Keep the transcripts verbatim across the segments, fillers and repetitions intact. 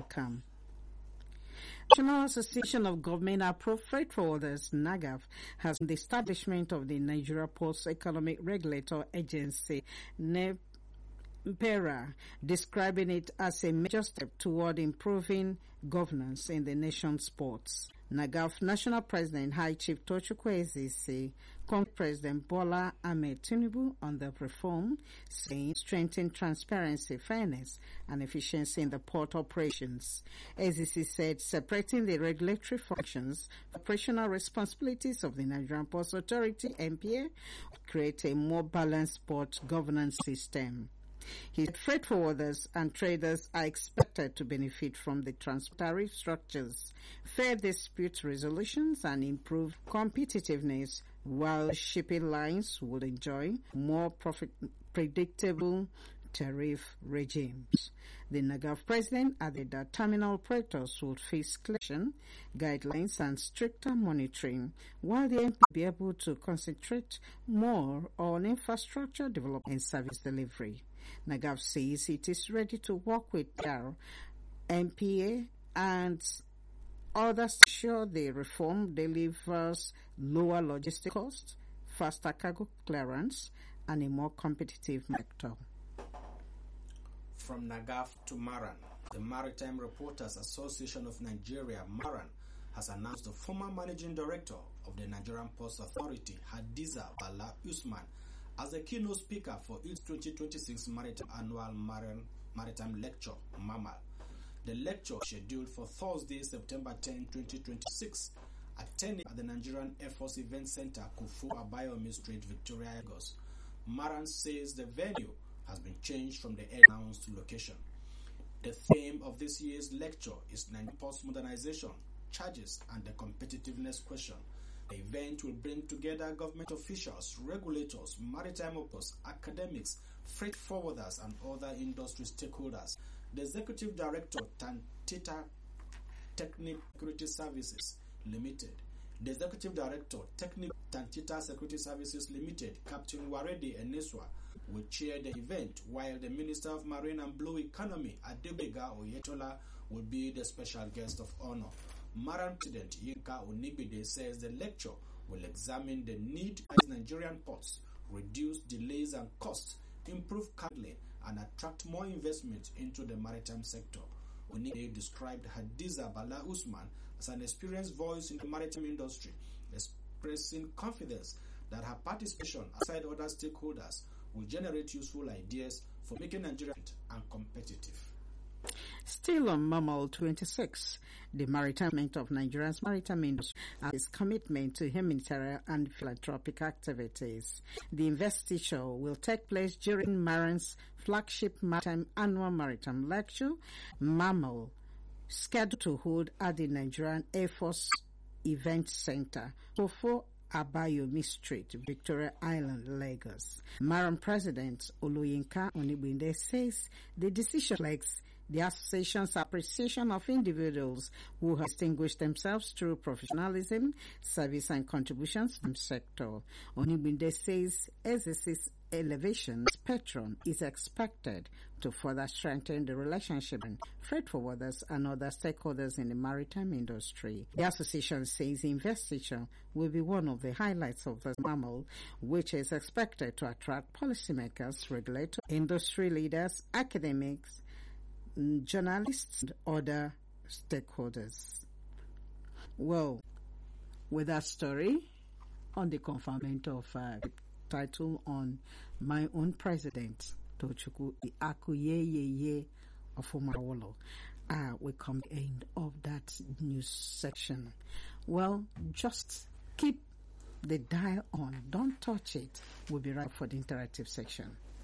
outcome. National Association of Government-Approved Freight Forwarders, NAGAF, has the establishment of the Nigeria Ports Economic Regulator Agency, NEPERA, describing it as a major step toward improving governance in the nation's ports. NAGAF National President High Chief Tochukwu Ezisi congratulated President Bola Ahmed Tinubu on the reform, saying strengthen transparency, fairness, and efficiency in the port operations. Ezisi said separating the regulatory functions, operational responsibilities of the Nigerian Ports Authority (N P A) would create a more balanced port governance system. He said freight forwarders and traders are expected to benefit from the trans-tariff structures, fair dispute resolutions, and improved competitiveness, while shipping lines will enjoy more profit predictable tariff regimes. The NAGAF president added that terminal operators would face collection guidelines and stricter monitoring, while the N P A will be able to concentrate more on infrastructure development and service delivery. NAGAF says it is ready to work with their N P A and others to ensure the reform delivers lower logistic costs, faster cargo clearance, and a more competitive sector. From NAGAF to MARAN, the Maritime Reporters Association of Nigeria, MARAN, has announced the former managing director of the Nigerian Ports Authority, Hadiza Bala Usman, as the keynote speaker for its twenty twenty-six Maritime Annual Maritime, Maritime Lecture, MAMAL. The lecture, scheduled for Thursday, September tenth, twenty twenty-six, attending at the Nigerian Air Force Event Center, Kufu Abayomi Street, Victoria, Lagos. MARAN says the venue has been changed from the announced location. The theme of this year's lecture is Nigerian Ports Modernization, Charges, and the Competitiveness Question. The event will bring together government officials, regulators, maritime operators, academics, freight forwarders, and other industry stakeholders. The Executive Director, Tantita Technic Security Services Limited, the Executive Director, Technic Tantita Security Services Limited, Captain Warede Eneswa, will chair the event, while the Minister of Marine and Blue Economy, Adebega Oyetola, will be the special guest of honor. MARAN President Yinka Onibide says the lecture will examine the need as Nigerian ports, reduce delays and costs, improve handling, and attract more investment into the maritime sector. Onibide described Hadiza Bala Usman as an experienced voice in the maritime industry, expressing confidence that her participation alongside other stakeholders will generate useful ideas for making Nigeria and competitive. Still on MAMAL twenty-six, the Maritime of Nigeria's maritime industry and its commitment to humanitarian and philanthropic activities. The investiture will take place during MARAN's flagship Maritime Annual Maritime Lecture, MAMAL, scheduled to hold at the Nigerian Air Force Event Center, Kofo Abayomi Street, Victoria Island, Lagos. MARAN President Oluyinka Onibinde says the decision reflects the association's appreciation of individuals who have distinguished themselves through professionalism, service, and contributions to the sector. Onibinde says S S C's elevation as patron is expected to further strengthen the relationship with freight forwarders and other stakeholders in the maritime industry. The association says the investiture will be one of the highlights of the MAMAL, which is expected to attract policymakers, regulators, industry leaders, academics, journalists, and other stakeholders. Well, with that story on the conferment of uh, title on my own president, Tochukwu Akuyeyeye of Umawolo, uh, we come to the end of that news section. Well, just keep the dial on. Don't touch it. We'll be right for the interactive section.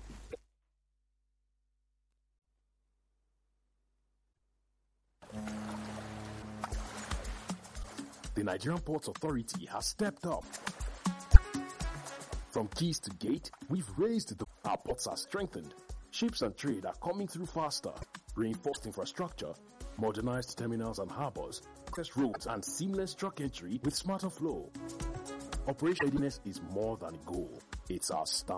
The Nigerian Ports Authority has stepped up. From keys to gate, we've raised the our ports are strengthened. Ships and trade are coming through faster. Reinforced infrastructure, modernized terminals and harbors, access roads and seamless truck entry with smarter flow. Operation readiness is more than a goal. It's our start.